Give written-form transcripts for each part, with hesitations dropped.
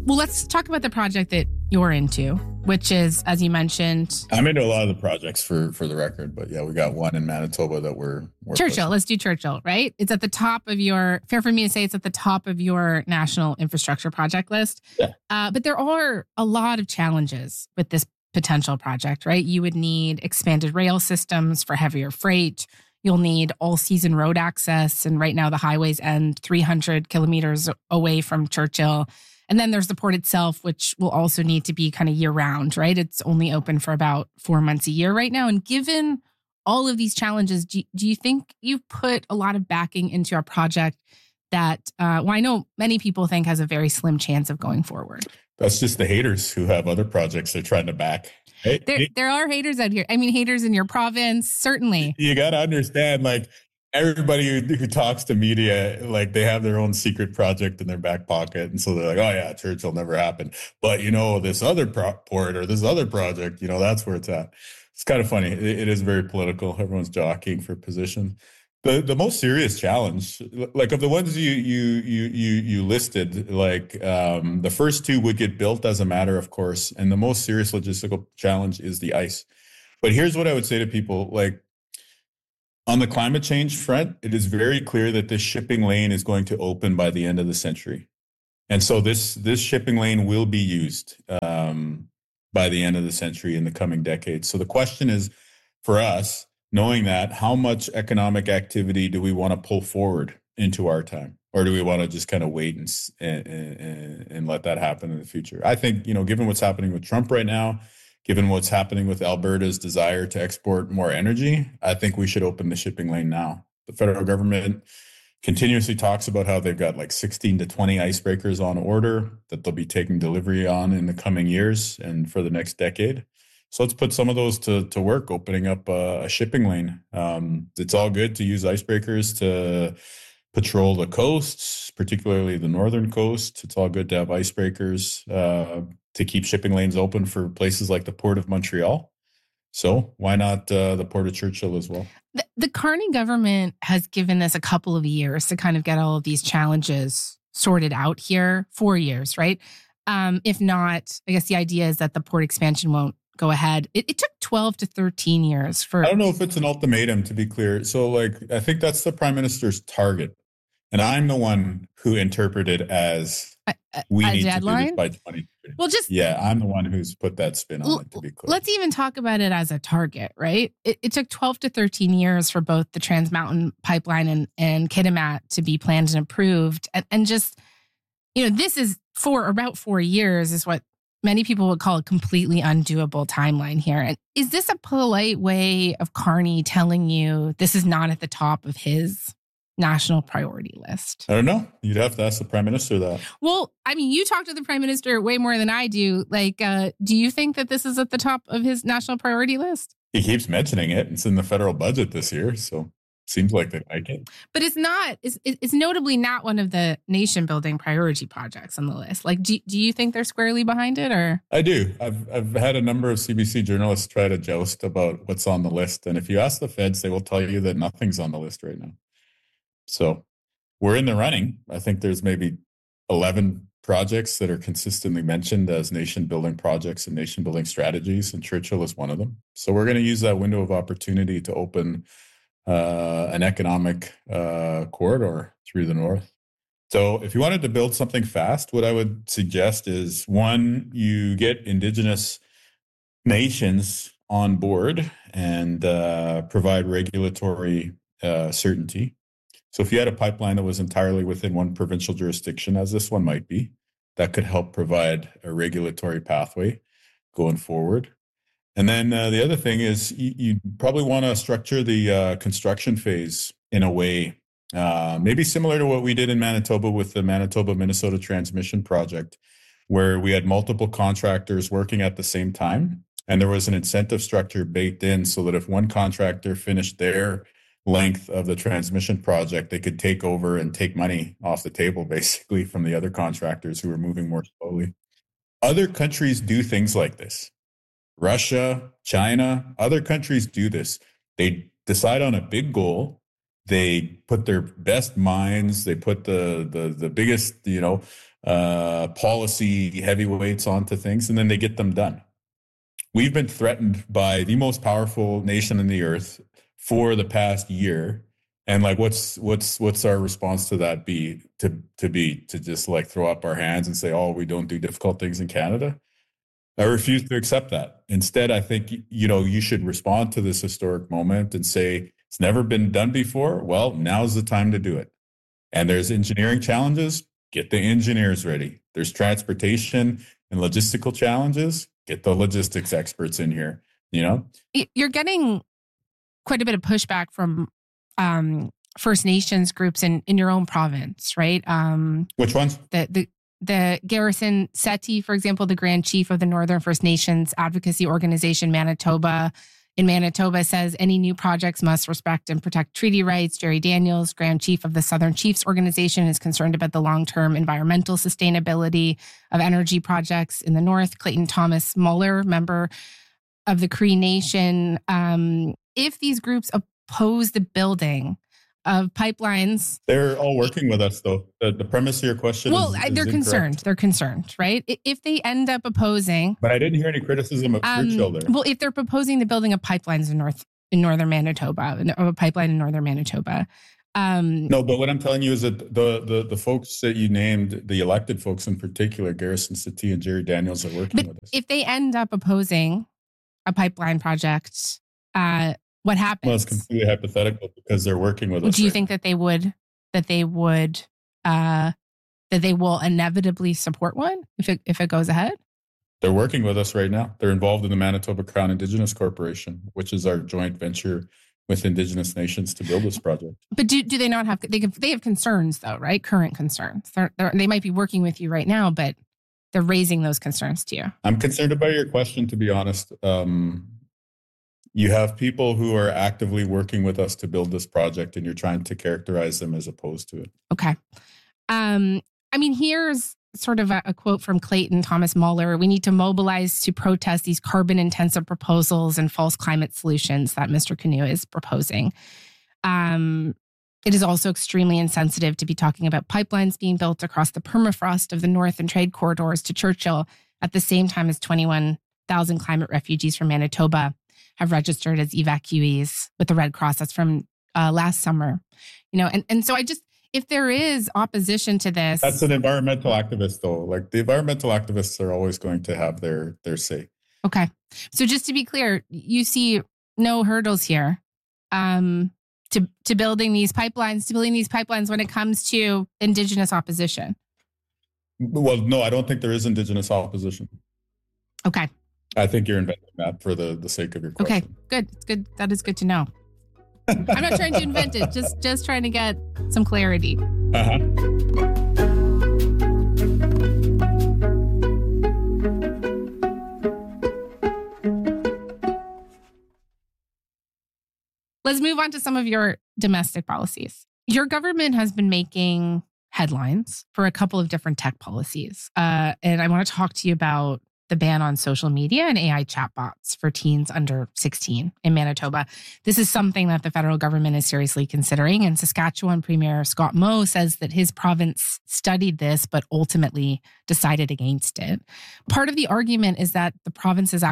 Well, let's talk about the project that you're into, which is, as you mentioned... I'm into a lot of the projects for the record, but yeah, we got one in Manitoba that we're Churchill, pushing. let's do Churchill, right? It's at the top of your... Fair for me to say it's at the top of your national infrastructure project list. Yeah. But there are a lot of challenges with this potential project, right? You would need expanded rail systems for heavier freight. You'll need all-season road access. And right now the highways end 300 kilometers away from Churchill. And then there's the port itself, which will also need to be kind of year-round, right? It's only open for about 4 months a year right now. And given all of these challenges, do you think you've put a lot of backing into our project that, I know many people think has a very slim chance of going forward? That's just the haters who have other projects they're trying to back. There are haters out here. I mean, haters in your province, certainly. You got to understand, like, everybody who talks to media, like, they have their own secret project in their back pocket. And so they're like, oh, yeah, Churchill never happened. But, this other port or this other project, that's where it's at. It's kind of funny. It is very political. Everyone's jockeying for position. The most serious challenge, like of the ones you listed, like the first two would get built as a matter of course. And the most serious logistical challenge is the ice. But here's what I would say to people, like, on the climate change front, it is very clear that this shipping lane is going to open by the end of the century. And so this shipping lane will be used by the end of the century in the coming decades. So the question is, for us, knowing that, how much economic activity do we want to pull forward into our time? Or do we want to just kind of wait and let that happen in the future? I think, given what's happening with Trump right now, given what's happening with Alberta's desire to export more energy, I think we should open the shipping lane now. The federal government continuously talks about how they've got like 16 to 20 icebreakers on order that they'll be taking delivery on in the coming years and for the next decade. So let's put some of those to work, opening up a shipping lane. It's all good to use icebreakers to patrol the coasts, particularly the northern coast. It's all good to have icebreakers to keep shipping lanes open for places like the Port of Montreal. So why not the Port of Churchill as well? The Carney government has given this a couple of years to kind of get all of these challenges sorted out here. 4 years, right? If not, I guess the idea is that the port expansion won't go ahead. It took 12 to 13 years for... I don't know if it's an ultimatum, to be clear. So, I think that's the Prime Minister's target. And I'm the one who interpreted as we need deadline? to do this by 2030. Well, I'm the one who's put that spin on it, to be clear. Let's even talk about it as a target, right? It took 12 to 13 years for both the Trans Mountain Pipeline and Kitimat to be planned and approved. And just, this is for about 4 years is what many people would call a completely undoable timeline here. And is this a polite way of Carney telling you this is not at the top of his national priority list? I don't know. You'd have to ask the Prime Minister that. Well, I mean, you talk to the Prime Minister way more than I do. Like, do you think that this is at the top of his national priority list? He keeps mentioning it. It's in the federal budget this year, so seems like they like it. But it's not. It's notably not one of the nation-building priority projects on the list. Like, do you think they're squarely behind it, or? I do. I've had a number of CBC journalists try to joust about what's on the list, and if you ask the feds, they will tell you that nothing's on the list right now. So we're in the running. I think there's maybe 11 projects that are consistently mentioned as nation-building projects and nation-building strategies, and Churchill is one of them. So we're going to use that window of opportunity to open an economic corridor through the north. So if you wanted to build something fast, what I would suggest is, one, you get Indigenous nations on board and provide regulatory certainty. So if you had a pipeline that was entirely within one provincial jurisdiction, as this one might be, that could help provide a regulatory pathway going forward. And then the other thing is you probably want to structure the construction phase in a way maybe similar to what we did in Manitoba with the Manitoba-Minnesota Transmission Project, where we had multiple contractors working at the same time. And there was an incentive structure baked in so that if one contractor finished their length of the transmission project, they could take over and take money off the table, basically, from the other contractors who were moving more slowly. Other countries do things like this. Russia, China, other countries do this. They decide on a big goal They put their best minds, they put the biggest, policy heavyweights onto things, and then they get them done. We've been threatened by the most powerful nation in the earth for the past year. And like, what's our response to that be to just like throw up our hands and say, oh, we don't do difficult things in Canada? I refuse to accept that. Instead, I think, you should respond to this historic moment and say, it's never been done before. Well, now's the time to do it. And there's engineering challenges. Get the engineers ready. There's transportation and logistical challenges. Get the logistics experts in here, You're getting quite a bit of pushback from First Nations groups in your own province, right? Which ones? The Garrison Settee, for example, the Grand Chief of the Northern First Nations Advocacy Organization, Manitoba, says any new projects must respect and protect treaty rights. Jerry Daniels, Grand Chief of the Southern Chiefs Organization, is concerned about the long-term environmental sustainability of energy projects in the North. Clayton Thomas Muller, member of the Cree Nation, if these groups oppose the building of pipelines. They're all working with us, though. The premise of your question is they're concerned. They're concerned, right? If they end up opposing... But I didn't hear any criticism of Churchill there. Well, if they're proposing the building of pipelines in northern Manitoba, a pipeline in northern Manitoba... no, but what I'm telling you is that the folks that you named, the elected folks in particular, Garrison Settee and Jerry Daniels, are working with us. If they end up opposing a pipeline project... what happens? Well, it's completely hypothetical because they're working with us. Do you think that they will inevitably support one if it goes ahead? They're working with us right now. They're involved in the Manitoba Crown Indigenous Corporation, which is our joint venture with Indigenous nations to build this project. But do they not have? They have concerns though, right? Current concerns. They might be working with you right now, but they're raising those concerns to you. I'm concerned about your question, to be honest. You have people who are actively working with us to build this project, and you're trying to characterize them as opposed to it. Okay. Here's sort of a quote from Clayton Thomas Muller. We need to mobilize to protest these carbon-intensive proposals and false climate solutions that Mr. Canoe is proposing. It is also extremely insensitive to be talking about pipelines being built across the permafrost of the North and trade corridors to Churchill at the same time as 21,000 climate refugees from Manitoba have registered as evacuees with the Red Cross. That's from last summer, and so if there is opposition to this. That's an environmental activist though. Like the environmental activists are always going to have their say. Okay. So just to be clear, you see no hurdles here to building these pipelines when it comes to Indigenous opposition. Well, no, I don't think there is Indigenous opposition. Okay. I think you're inventing that for the sake of your question. Okay, good. It's good. That is good to know. I'm not trying to invent it. Just trying to get some clarity. Uh-huh. Let's move on to some of your domestic policies. Your government has been making headlines for a couple of different tech policies. And I want to talk to you about the ban on social media and AI chatbots for teens under 16 in Manitoba. This is something that the federal government is seriously considering. And Saskatchewan Premier Scott Moe says that his province studied this, but ultimately decided against it. Part of the argument is that if the province has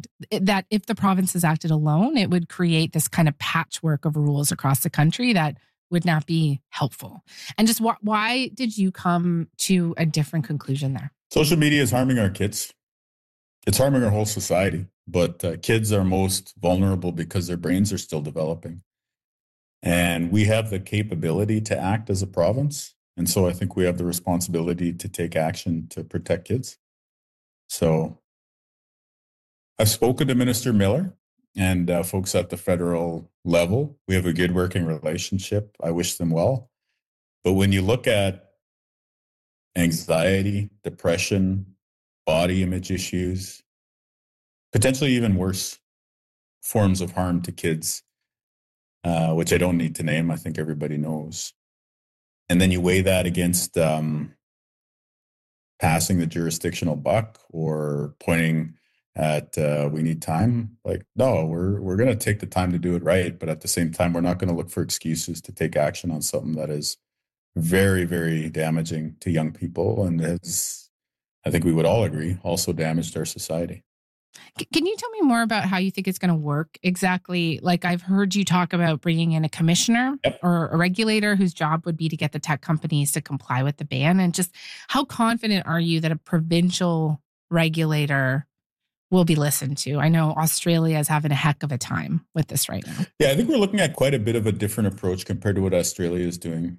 acted alone, it would create this kind of patchwork of rules across the country that would not be helpful. And just why did you come to a different conclusion there? Social media is harming our kids. It's harming our whole society, but kids are most vulnerable because their brains are still developing. And we have the capability to act as a province. And so I think we have the responsibility to take action to protect kids. So I've spoken to Minister Miller and folks at the federal level. We have a good working relationship. I wish them well. But when you look at anxiety, depression, body image issues, potentially even worse forms of harm to kids, which I don't need to name. I think everybody knows. And then you weigh that against passing the jurisdictional buck or pointing at we need time. Like, no, we're going to take the time to do it right, but at the same time, we're not going to look for excuses to take action on something that is very, very damaging to young people, and has, I think we would all agree, also damaged our society. Can you tell me more about how you think it's going to work exactly? Like, I've heard you talk about bringing in a commissioner Yep. or a regulator whose job would be to get the tech companies to comply with the ban. And just how confident are you that a provincial regulator will be listened to? I know Australia is having a heck of a time with this right now. Yeah, I think we're looking at quite a bit of a different approach compared to what Australia is doing.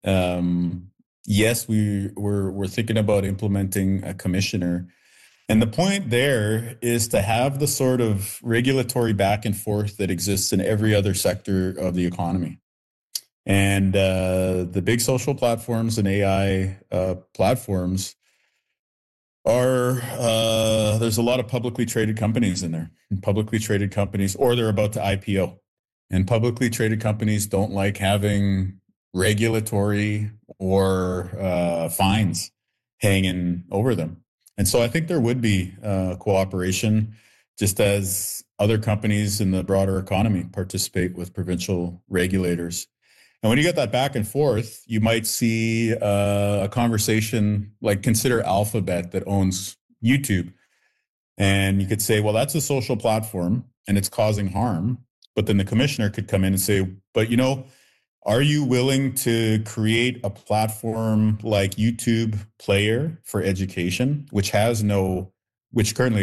Yes, we're thinking about implementing a commissioner. And the point there is to have the sort of regulatory back and forth that exists in every other sector of the economy. And the big social platforms and AI platforms are, there's a lot of publicly traded companies in there, and publicly traded companies, or they're about to IPO. And publicly traded companies don't like having regulatory or fines hanging over them. And so I think there would be cooperation, just as other companies in the broader economy participate with provincial regulators. And when you get that back and forth, you might see a conversation like, consider Alphabet that owns YouTube. And you could say, well, that's a social platform and it's causing harm. But then the commissioner could come in and say, but are you willing to create a platform like YouTube Player for education, which currently